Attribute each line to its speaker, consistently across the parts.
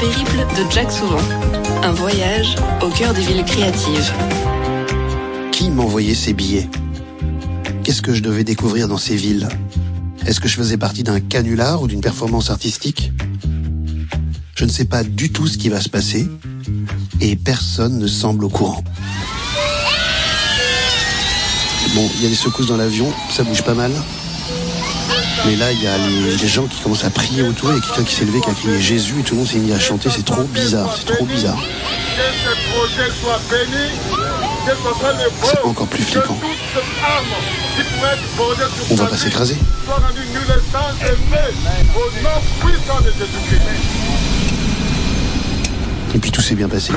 Speaker 1: périple de Jack Souvent. Un voyage au cœur des villes créatives.
Speaker 2: Qui m'envoyait ces billets ? Qu'est-ce que je devais découvrir dans ces villes ? Est-ce que je faisais partie d'un canular ou d'une performance artistique ? Je ne sais pas du tout ce qui va se passer et personne ne semble au courant. Bon, il y a des secousses dans l'avion, ça bouge pas mal. Mais là, il y a les gens qui commencent à prier autour. Il y a quelqu'un qui s'est levé, qui a crié Jésus et tout le monde s'est mis à chanter. C'est trop bizarre, c'est trop bizarre. C'est encore plus flippant. On va pas s'écraser. Et puis tout s'est bien passé.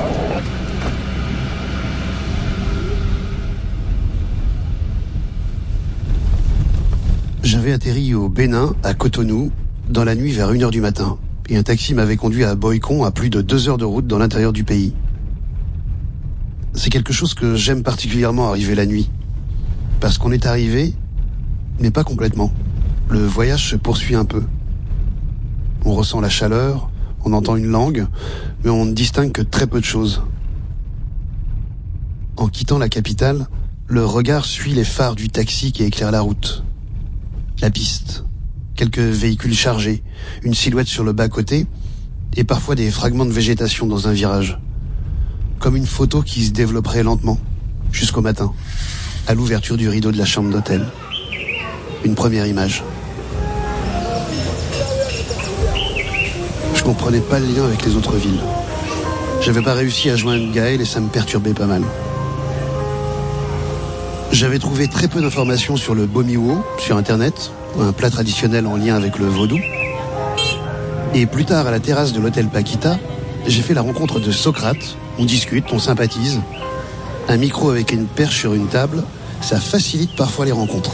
Speaker 2: J'avais atterri au Bénin, à Cotonou, dans la nuit vers 1h du matin. Et un taxi m'avait conduit à Boikon, à plus de 2 heures de route dans l'intérieur du pays. C'est quelque chose que j'aime particulièrement, arriver la nuit. Parce qu'on est arrivé, mais pas complètement. Le voyage se poursuit un peu. On ressent la chaleur, on entend une langue, mais on ne distingue que très peu de choses. En quittant la capitale, le regard suit les phares du taxi qui éclaire la route. La piste, quelques véhicules chargés, une silhouette sur le bas-côté et parfois des fragments de végétation dans un virage. Comme une photo qui se développerait lentement, jusqu'au matin, à l'ouverture du rideau de la chambre d'hôtel. Une première image. Je comprenais pas le lien avec les autres villes. J'avais pas réussi à joindre Gaël et ça me perturbait pas mal. J'avais trouvé très peu d'informations sur le bomiwo sur Internet, un plat traditionnel en lien avec le vaudou. Et plus tard, à la terrasse de l'hôtel Paquita, j'ai fait la rencontre de Socrate. On discute, on sympathise. Un micro avec une perche sur une table, ça facilite parfois les rencontres.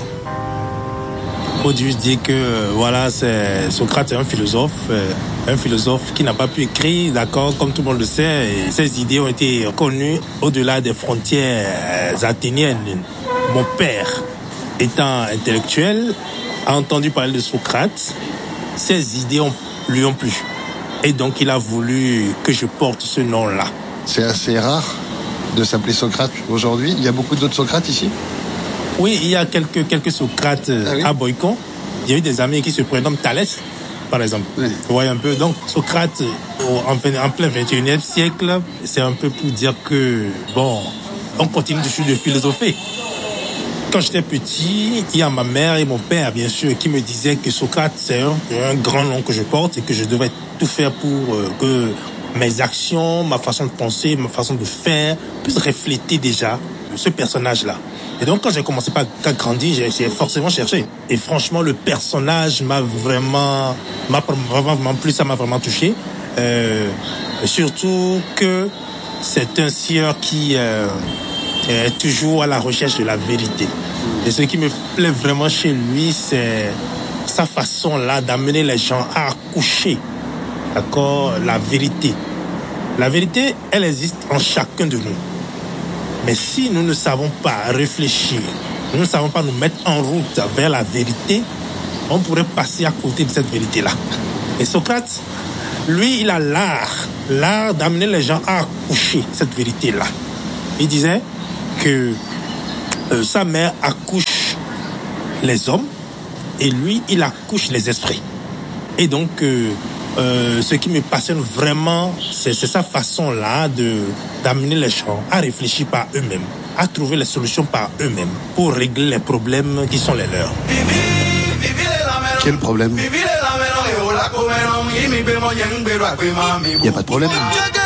Speaker 3: Podius dit que Socrate est un philosophe qui n'a pas pu écrire, d'accord, comme tout le monde le sait. Et ses idées ont été connues au-delà des frontières athéniennes. Mon père, étant intellectuel, a entendu parler de Socrate. Ses idées lui ont plu. Et donc, il a voulu que je porte ce nom-là.
Speaker 4: C'est assez rare de s'appeler Socrate aujourd'hui. Il y a beaucoup d'autres Socrates ici ?
Speaker 3: Oui, il y a quelques Socrates à Boikon. Il y a eu des amis qui se prénomment Thalès, par exemple. Oui. Vous voyez un peu. Donc, Socrate, en plein 21e siècle, c'est un peu pour dire que, on continue de philosopher. Quand j'étais petit, il y a ma mère et mon père, bien sûr, qui me disaient que Socrate, c'est un grand nom que je porte et que je devais tout faire pour que mes actions, ma façon de penser, ma façon de faire puissent refléter déjà ce personnage-là. Et donc, quand j'ai commencé à grandir, j'ai forcément cherché. Et franchement, le personnage m'a vraiment plu, ça m'a vraiment touché. Surtout que c'est un sieur qui est toujours à la recherche de la vérité. Et ce qui me plaît vraiment chez lui, c'est sa façon là d'amener les gens à accoucher, d'accord, la vérité. La vérité, elle existe en chacun de nous. Mais si nous ne savons pas réfléchir, nous ne savons pas nous mettre en route vers la vérité, on pourrait passer à côté de cette vérité-là. Et Socrate, lui, il a l'art d'amener les gens à accoucher cette vérité-là. Il disait que sa mère accouche les hommes et lui, il accouche les esprits. Et donc, ce qui me passionne vraiment, c'est sa façon-là d'amener les gens à réfléchir par eux-mêmes, à trouver les solutions par eux-mêmes pour régler les problèmes qui sont les leurs.
Speaker 2: Quel problème ? Il n'y a pas de problème.